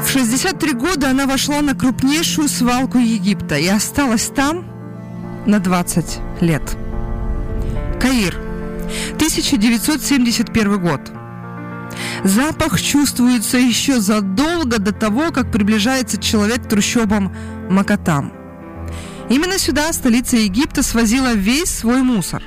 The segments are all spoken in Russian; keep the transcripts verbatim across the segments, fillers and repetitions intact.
В шестьдесят три года она вошла на крупнейшую свалку Египта и осталась там на двадцать лет. Каир, тысяча девятьсот семьдесят первый год. Запах чувствуется еще задолго до того, как приближается человек к трущобам Макатам. Именно сюда столица Египта свозила весь свой мусор.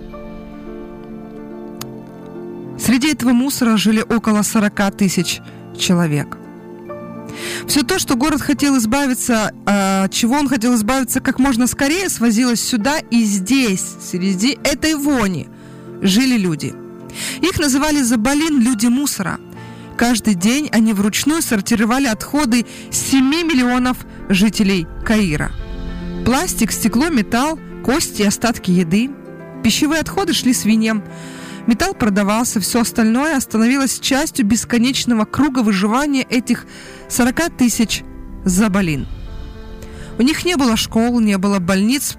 Среди этого мусора жили около сорок тысяч человек. Все то, что город хотел избавиться, от чего он хотел избавиться как можно скорее, свозилось сюда, и здесь, среди этой вони, жили люди. Их называли забалин, люди мусора. Каждый день они вручную сортировали отходы семи миллионов жителей Каира. Пластик, стекло, металл, кости, остатки еды. Пищевые отходы шли свиньям. Металл продавался, все остальное становилось частью бесконечного круга выживания этих сорок тысяч забалин. У них не было школ, не было больниц,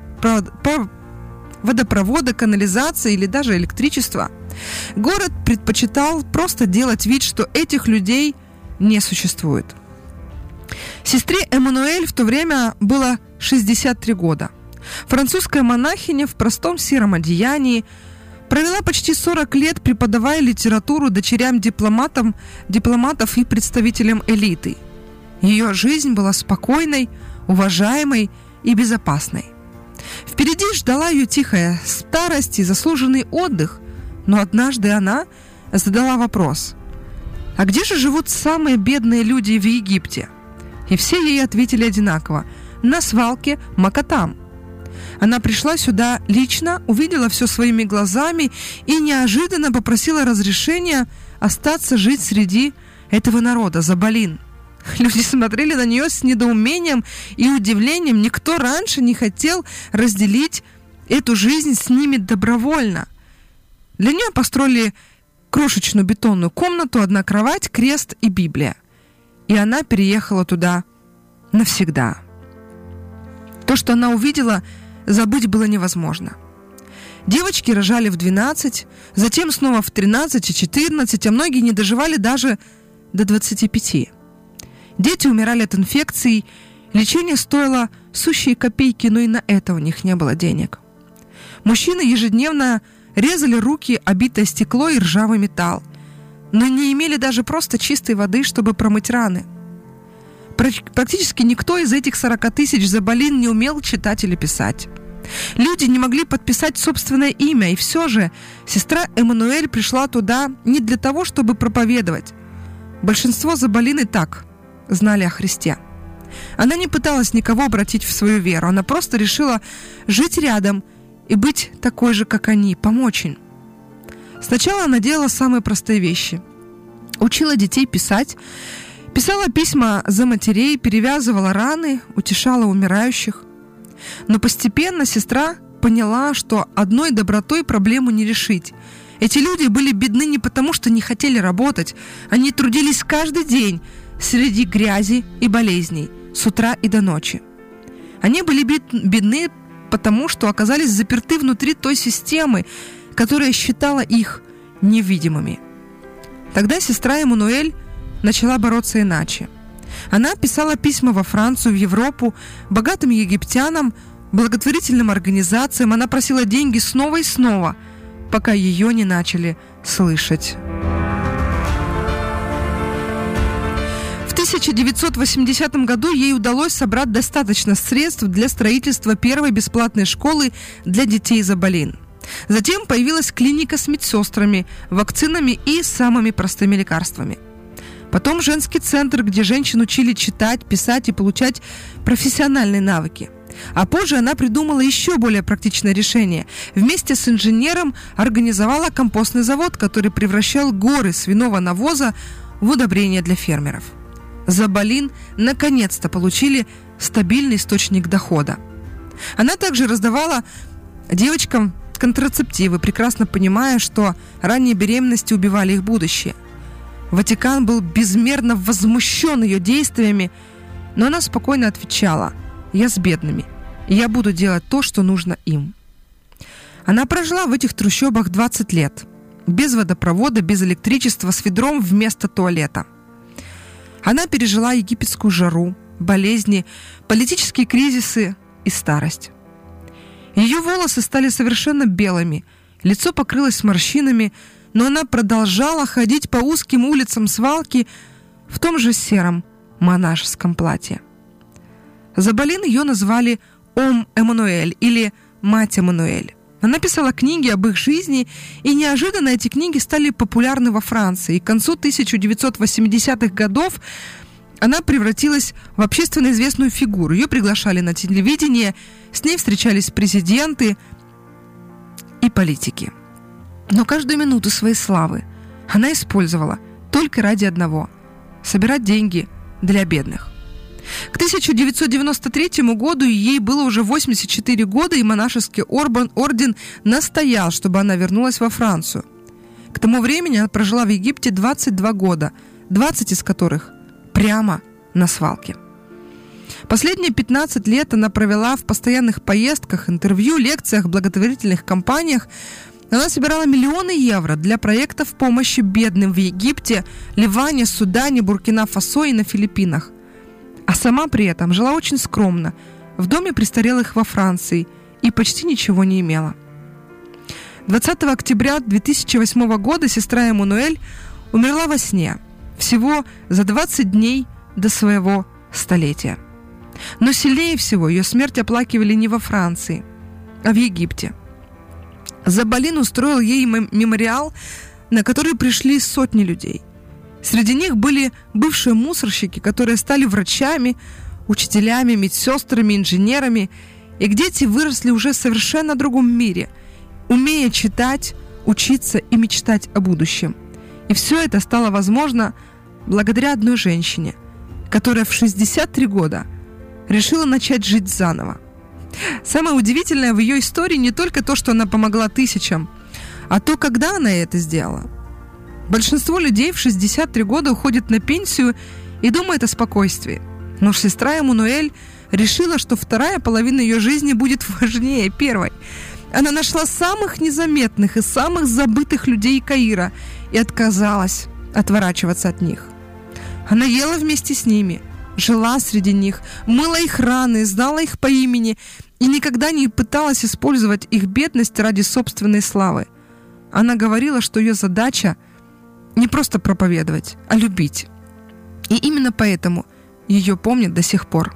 водопровода, канализации или даже электричества. Город предпочитал просто делать вид, что этих людей не существует. Сестре Эммануэль в то время было шестьдесят три года. Французская монахиня в простом сером одеянии провела почти сорок лет, преподавая литературу дочерям дипломатам, дипломатов и представителям элиты. Ее жизнь была спокойной, уважаемой и безопасной. Впереди ждала ее тихая старость и заслуженный отдых, но однажды она задала вопрос: а где же живут самые бедные люди в Египте? И все ей ответили одинаково: на свалке Макатам. Она пришла сюда лично, увидела все своими глазами и неожиданно попросила разрешения остаться жить среди этого народа, забалин. Люди смотрели на нее с недоумением и удивлением. Никто раньше не хотел разделить эту жизнь с ними добровольно. Для нее построили крошечную бетонную комнату, одна кровать, крест и Библия. И она переехала туда навсегда. То, что она увидела, забыть было невозможно. Девочки рожали в двенадцать, затем снова в тринадцать и четырнадцать, а многие не доживали даже до двадцати пяти. Дети умирали от инфекций, лечение стоило сущие копейки, но и на это у них не было денег. Мужчины ежедневно резали руки, обитое стекло и ржавый металл, но не имели даже просто чистой воды, чтобы промыть раны. Практически никто из этих сорока тысяч забалин не умел читать или писать. Люди не могли подписать собственное имя, и все же сестра Эммануэль пришла туда не для того, чтобы проповедовать. Большинство забалин и так знали о Христе. Она не пыталась никого обратить в свою веру, она просто решила жить рядом и быть такой же, как они, помочь им. Сначала она делала самые простые вещи. Учила детей писать, писала письма за матерей, перевязывала раны, утешала умирающих. Но постепенно сестра поняла, что одной добротой проблему не решить. Эти люди были бедны не потому, что не хотели работать. Они трудились каждый день среди грязи и болезней, с утра и до ночи. Они были бедны потому, что оказались заперты внутри той системы, которая считала их невидимыми. Тогда сестра Эммануэль начала бороться иначе. Она писала письма во Францию, в Европу, богатым египтянам, благотворительным организациям. Она просила деньги снова и снова, пока ее не начали слышать. В тысяча девятьсот восьмидесятом году ей удалось собрать достаточно средств для строительства первой бесплатной школы для детей забалин. Затем появилась клиника с медсестрами, вакцинами и самыми простыми лекарствами. Потом женский центр, где женщин учили читать, писать и получать профессиональные навыки. А позже она придумала еще более практичное решение. Вместе с инженером организовала компостный завод, который превращал горы свиного навоза в удобрения для фермеров. Забалин наконец-то получили стабильный источник дохода. Она также раздавала девочкам контрацептивы, прекрасно понимая, что ранние беременности убивали их будущее. Ватикан был безмерно возмущен ее действиями, но она спокойно отвечала: «Я с бедными, и я буду делать то, что нужно им». Она прожила в этих трущобах двадцать лет, без водопровода, без электричества, с ведром вместо туалета. Она пережила египетскую жару, болезни, политические кризисы и старость. Ее волосы стали совершенно белыми, лицо покрылось морщинами, но она продолжала ходить по узким улицам свалки в том же сером монашеском платье. Заболин ее назвали Ом Эммануэль или Мать Эммануэль. Она писала книги об их жизни, и неожиданно эти книги стали популярны во Франции. И к концу тысяча девятьсот восьмидесятых годов она превратилась в общественно известную фигуру. Ее приглашали на телевидение, с ней встречались президенты и политики. Но каждую минуту своей славы она использовала только ради одного – собирать деньги для бедных. К тысяча девятьсот девяносто третьему году ей было уже восемьдесят четыре года, и монашеский орден настоял, чтобы она вернулась во Францию. К тому времени она прожила в Египте двадцать два года, двадцать из которых прямо на свалке. Последние пятнадцать лет она провела в постоянных поездках, интервью, лекциях, благотворительных кампаниях. Она собирала миллионы евро для проектов помощи бедным в Египте, Ливане, Судане, Буркина-Фасо и на Филиппинах. А сама при этом жила очень скромно, в доме престарелых во Франции, и почти ничего не имела. двадцатого октября две тысячи восьмого года сестра Эммануэль умерла во сне, всего за двадцать дней до своего столетия. Но сильнее всего ее смерть оплакивали не во Франции, а в Египте. Заболин устроил ей мемориал, на который пришли сотни людей. Среди них были бывшие мусорщики, которые стали врачами, учителями, медсестрами, инженерами, и где дети выросли уже в совершенно другом мире, умея читать, учиться и мечтать о будущем. И все это стало возможно благодаря одной женщине, которая в шестьдесят три года решила начать жить заново. Самое удивительное в ее истории не только то, что она помогла тысячам, а то, когда она это сделала. Большинство людей в шестьдесят три года уходят на пенсию и думают о спокойствии. Но сестра Эммануэль решила, что вторая половина ее жизни будет важнее первой. Она нашла самых незаметных и самых забытых людей Каира и отказалась отворачиваться от них. Она ела вместе с ними, жила среди них, мыла их раны, знала их по имени и никогда не пыталась использовать их бедность ради собственной славы. Она говорила, что ее задача не просто проповедовать, а любить. И именно поэтому ее помнят до сих пор.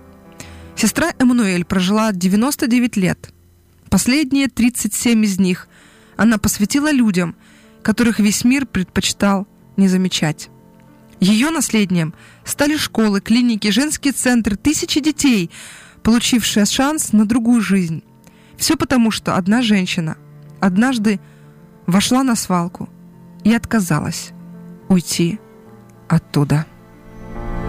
Сестра Эммануэль прожила девяносто девять лет. Последние тридцать семь из них она посвятила людям, которых весь мир предпочитал не замечать. Ее наследием стали школы, клиники, женские центры, тысячи детей, получившие шанс на другую жизнь. Все потому, что одна женщина однажды вошла на свалку и отказалась уйти оттуда.